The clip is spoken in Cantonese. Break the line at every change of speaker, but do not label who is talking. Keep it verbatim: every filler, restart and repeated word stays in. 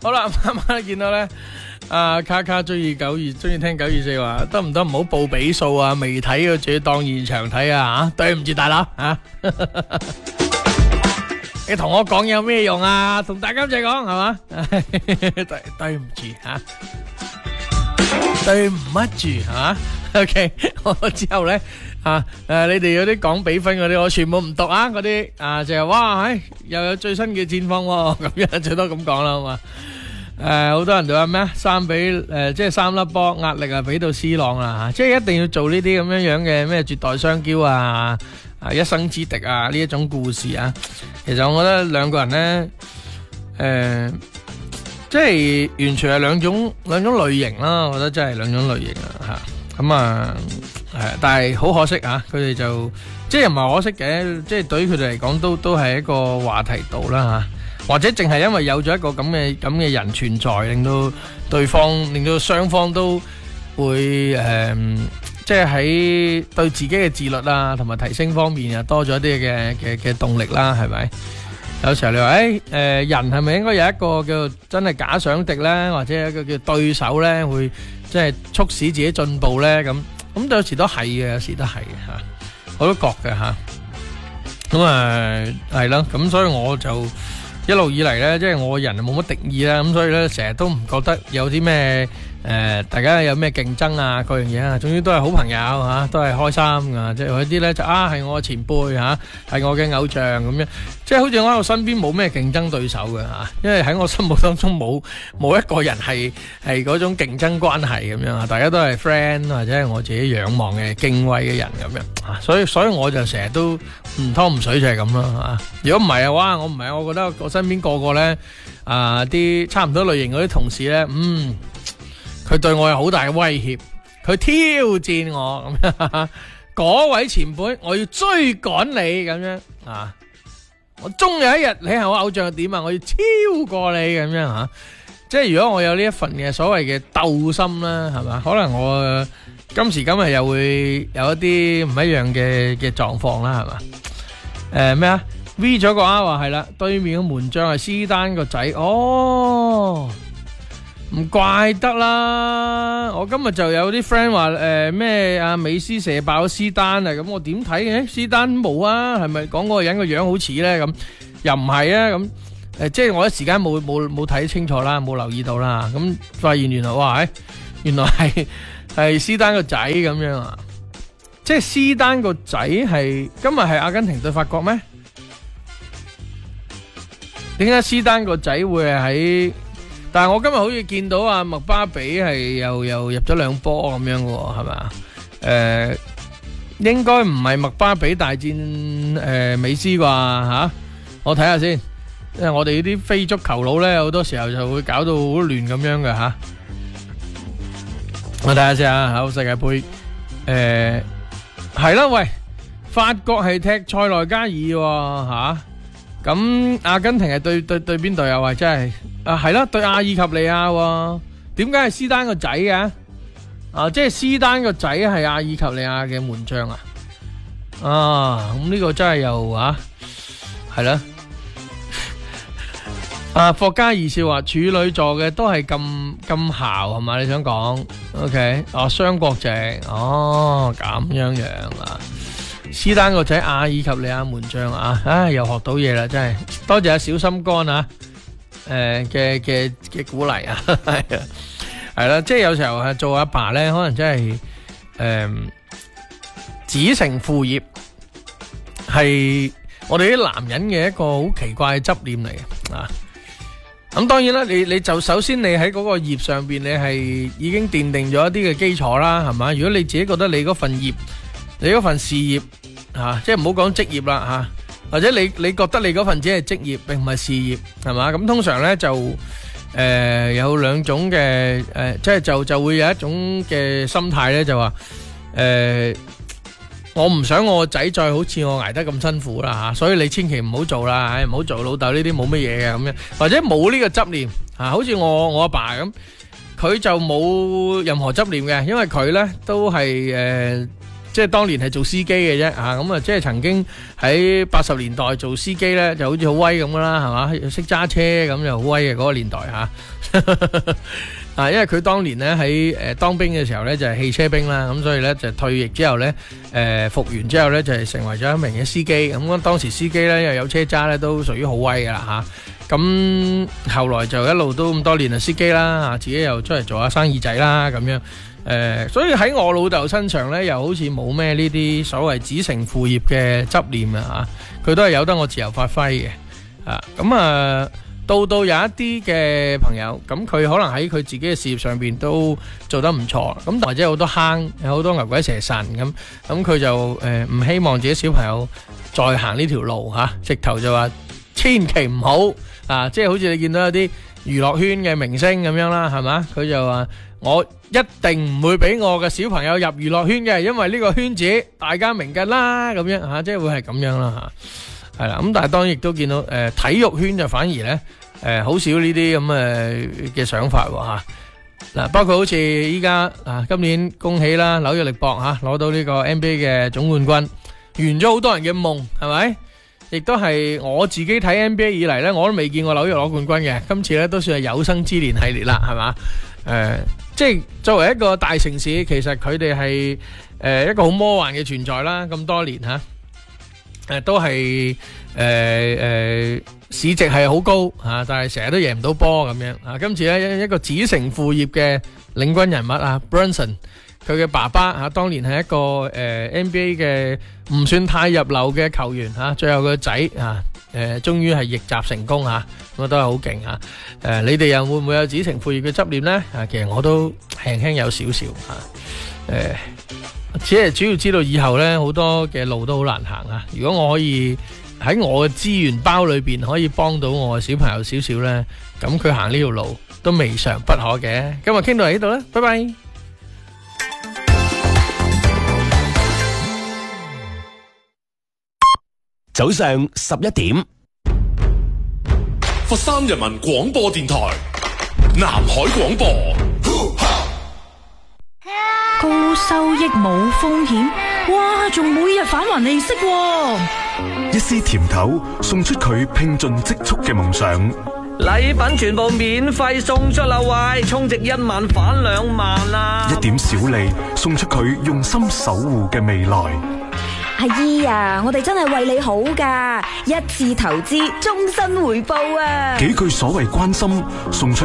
好啦，啱啱見到咧，阿卡卡中意九二，中意聽九二四話，得唔得唔好報比數啊？未睇嘅自己當現場睇啊！吓，對唔住大佬啊！你同我講有咩用啊？同大監製講係嘛？對對唔住吓，對唔乜住係嘛 ？OK， 我之後咧啊誒，你哋有啲講比分嗰啲，我全部唔讀啊！嗰啲啊就係哇，唉又有最新嘅戰況喎，咁樣最多咁講啦，好嘛？誒，好多人都話咩？三比誒，即係三粒波，壓力啊俾到 C 朗啦吓，即係一定要做呢啲咁樣樣嘅咩絕代雙驕啊！啊！一生之敵啊！呢一種故事啊，其實我覺得兩個人咧，誒、呃，即係完全係兩種兩種類型啦。我覺得真係兩種類型啊，吓咁啊，係，但係好可惜啊，佢哋就即係又唔係可惜嘅，即係對於佢哋嚟講都都係一個話題度啦吓，或者淨係因為有咗一個咁嘅咁嘅人存在，令到對方令到雙方都會誒。呃即係喺對自己嘅自律啊，同埋提升方面啊，多咗一啲嘅嘅嘅動力啦，係咪？有時候你話誒，誒、呃，人係咪應該有一個叫真係假想敵咧，或者一個叫對手咧，會即係促使自己進步咧？咁咁有時都係嘅，有時都係嘅吓，我都覺嘅吓。咁啊係咯，咁所以我就一路以嚟咧，即係我人冇乜敵意啦，咁所以咧成日都唔覺得有啲咩。誒、呃，大家有咩競爭啊？各樣嘢啊，總之都係好朋友吓、啊，都係開心噶。即係有啲咧就啊，係我嘅前輩吓，係我嘅偶像咁樣。即係好似我喺我身邊冇咩競爭對手嘅吓、啊，因為喺我心目當中冇冇一個人係係嗰種競爭關係咁樣啊。大家都係 friend 或者係我自己仰望嘅敬畏嘅人咁樣啊。所以所以我就成日都唔湯唔水就係咁咯吓。如果唔係嘅話，我唔係，我覺得我身邊個個咧啊啲差唔多類型嗰啲同事咧，嗯。佢對我有好大嘅威脅，佢挑戰我咁樣，嗰位前輩，我要追趕你咁樣啊！我終有一日你係我偶像點啊？我要超過你咁樣吓，即係如果我有呢一份嘅所謂嘅鬥心啦，係嘛？可能我今時今日又會有一啲唔一樣嘅嘅狀況啦，係嘛？誒咩啊 ？V 咗個 R 話係啦，對面嘅門將係施丹個仔哦。唔怪得啦，我今日就有啲 friend 話誒咩阿美斯射爆施丹啊，咁我點睇嘅？施丹冇啊，係咪講嗰個人個樣好似咧？咁又唔係啊？咁誒即係我一時間冇冇冇睇清楚啦，冇留意到啦。咁發現原來哇，原來係係施丹個仔咁樣啊！即係施丹個仔係今日係阿根廷對法國咩？點解施丹個仔會係喺？但係我今日好似見到阿麥巴比係又又入咗兩波咁樣嘅喎，係咪？誒，應該唔係麥巴比大戰誒美斯啩吓？我睇下先，因為我哋呢啲非足球佬咧，好多時候就會搞到好亂咁樣嘅吓。我睇下先啊，好世界盃誒係啦，喂，法國係踢塞內加爾吓。咁阿根廷係對對對邊隊又係真係啊係啦，對阿爾及利亞，點解係施丹個仔嘅？啊，即係施丹個仔係阿爾及利亞嘅門將啊！啊，咁呢個真係又啊，係啦。啊，霍加二少話處女座嘅都係咁咁姣係嘛？你想講 ？OK， 哦，雙國籍，哦咁樣樣啊。施丹個仔阿爾及利亞門將啊，唉，又學到嘢啦，真係多謝阿小心肝啊，誒嘅嘅嘅鼓勵啊，係啊，係啦，即係有時候係做阿爸咧，可能真係誒子承父業，係我哋啲男人嘅一個好奇怪嘅執念嚟嘅啊。咁當然啦，你你就首先你喺嗰個業上邊，你係已經奠定咗一啲嘅基礎啦，係嘛？如果你自己覺得你嗰份業，你嗰份事業。吓、啊，即係唔好講職業啦吓、啊，或者你你覺得你嗰份只係職業，並唔係事業，係嘛？咁通常咧就誒、呃、有兩種嘅誒、呃，即係就就會有一種嘅心態咧，就話誒、呃，我唔想我個仔再好似我捱得咁辛苦啦吓、啊，所以你千祈唔好做啦，唔好做老豆呢啲冇乜嘢嘅咁樣，或者冇呢個執念吓、啊，好似我我阿爸咁，佢就冇任何執念嘅，因為佢咧都係誒。呃即係當年係做司機嘅啫嚇，咁啊即係曾經喺八十年代做司機咧，就好似好威咁噶啦，係嘛？識揸車咁就好威嘅嗰個年代嚇。啊，因為佢當年咧喺誒當兵嘅時候咧就係汽車兵啦，咁所以咧就退役之後咧誒復員之後咧就係成為咗一名嘅司機。咁當時司機咧又有車揸咧都屬於好威噶啦嚇。咁後來就一路都咁多年係司機啦，嚇自己又出嚟做下生意仔啦咁樣。誒，所以喺我老豆身上咧，又好似冇咩呢啲所謂子承父業嘅執念啊嚇，佢都係由得我自由發揮嘅啊。咁啊，到到有一啲嘅朋友，咁佢可能喺佢自己嘅事業上邊都做得唔錯，咁或者好多坑，有好多牛鬼蛇神咁，咁佢就誒唔希望自己小朋友再行呢條路嚇，直頭就話千祈唔好啊！即係好似你見到有啲娛樂圈嘅明星咁樣啦，係嘛？佢就話我一定唔會俾我嘅小朋友入娛樂圈嘅，因為呢個圈子大家明㗎啦，咁樣嚇，即係會係咁樣啦嚇，係啦。咁但係當然亦都見到誒體育圈就反而咧誒好少呢啲咁嘅嘅想法喎嚇。嗱，包括好似依家啊，今年恭喜啦，紐約力博嚇攞到呢個 N B A 嘅總冠軍，圓咗好多人嘅夢，係咪？亦都係我自己睇 N B A 以嚟咧，我都未見過紐約攞冠軍嘅。今次咧都算係有生之年系列啦，係嘛？誒，即係作為一個大城市，其實佢哋係誒一個好魔幻嘅存在啦。咁多年嚇，誒都係誒誒市值係好高嚇，但係成日都贏唔到波咁樣啊。今次咧一個子承父業嘅領軍人物啊 ，Brunson。佢嘅爸爸嚇，當年係一個誒 N B A 嘅唔算太入流嘅球員嚇，最後個仔嚇誒，終於係逆襲成功嚇，咁都係好勁嚇。誒，你哋又會唔會有子承父業嘅執念咧？啊，其實我都輕輕有少少嚇。誒，只係主要知道以後咧好多嘅路都好難行啊。如果我可以喺我嘅資源包裏邊可以幫到我嘅小朋友少少咧，咁佢行呢條路都未嘗不可嘅。今日傾到嚟呢度啦，拜拜。
早上十一點，
佛山人民廣播電台南海廣播。
高收益冇風險，哇！仲每日返還利息喎，
一絲甜頭送出佢拼盡積蓄嘅夢想，
禮品全部免費送出啦喂，充值一萬返兩萬啦！
一點小利送出佢用心守護嘅未來。
阿姨啊，我哋真係為你好噶，一次投資終身回報啊！
幾句所謂關心送出